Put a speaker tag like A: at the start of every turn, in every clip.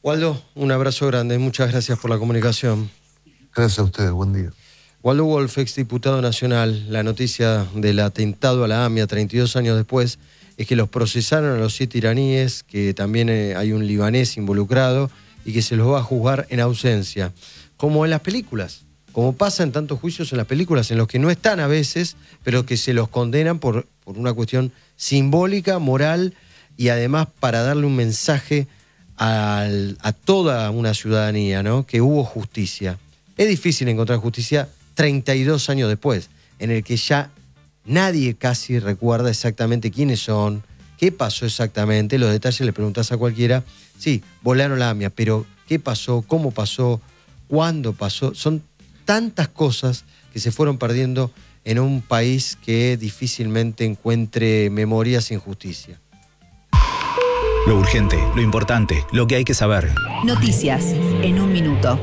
A: Waldo, un abrazo grande, muchas gracias por la comunicación.
B: Gracias a ustedes, buen día.
A: Waldo Wolf, exdiputado nacional, la noticia del atentado a la AMIA 32 años después es que los procesaron a los 7 iraníes, que también hay un libanés involucrado y que se los va a juzgar en ausencia, como en las películas, como pasa en tantos juicios en las películas, en los que no están a veces, pero que se los condenan por una cuestión simbólica, moral y además para darle un mensaje a toda una ciudadanía, ¿no? Que hubo justicia. Es difícil encontrar justicia 32 años después, en el que ya nadie casi recuerda exactamente quiénes son, qué pasó exactamente, los detalles le preguntás a cualquiera. Sí, volaron la AMIA, pero ¿qué pasó? ¿Cómo pasó? ¿Cuándo pasó? Son tantas cosas que se fueron perdiendo en un país que difícilmente encuentre memoria sin justicia.
C: Lo urgente, lo importante, lo que hay que saber.
D: Noticias en un minuto.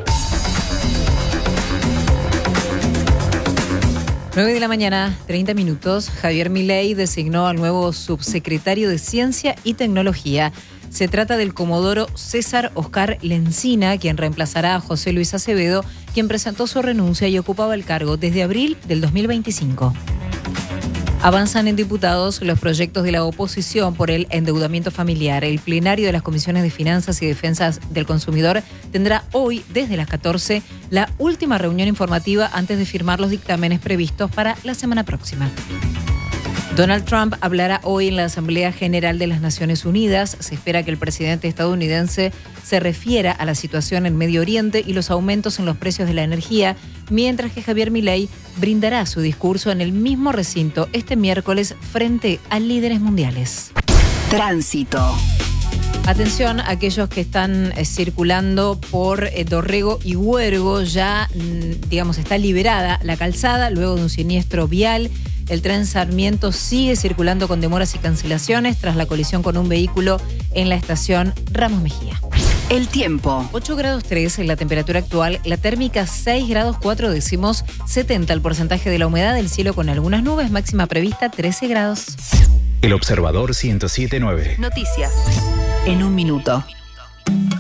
D: 9 de la mañana, 30 minutos. Javier Milei designó al nuevo subsecretario de Ciencia y Tecnología. Se trata del comodoro César Oscar Lencina, quien reemplazará a José Luis Acevedo, quien presentó su renuncia y ocupaba el cargo desde abril del 2025. Avanzan en diputados los proyectos de la oposición por el endeudamiento familiar. El plenario de las comisiones de Finanzas y Defensa del Consumidor tendrá hoy, desde las 14, la última reunión informativa antes de firmar los dictámenes previstos para la semana próxima. Donald Trump hablará hoy en la Asamblea General de las Naciones Unidas. Se espera que el presidente estadounidense se refiera a la situación en Medio Oriente y los aumentos en los precios de la energía, mientras que Javier Milei brindará su discurso en el mismo recinto este miércoles frente a líderes mundiales.
E: Tránsito.
D: Atención a aquellos que están circulando por Dorrego y Huergo. Ya, está liberada la calzada luego de un siniestro vial. El tren Sarmiento sigue circulando con demoras y cancelaciones tras la colisión con un vehículo en la estación Ramos Mejía.
E: El tiempo.
D: 8 grados 3 en la temperatura actual, la térmica 6 grados 4 décimos, 70 el porcentaje de la humedad del cielo con algunas nubes, máxima prevista 13 grados.
C: El Observador 107.9.
E: Noticias en un minuto.